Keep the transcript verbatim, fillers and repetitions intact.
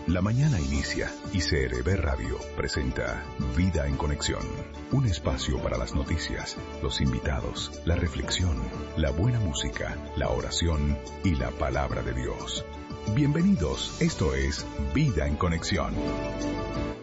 La mañana inicia y C R B Radio presenta Vida en Conexión, un espacio para las noticias, los invitados, la reflexión, la buena música, la oración y la palabra de Dios. Bienvenidos, esto es Vida en Conexión.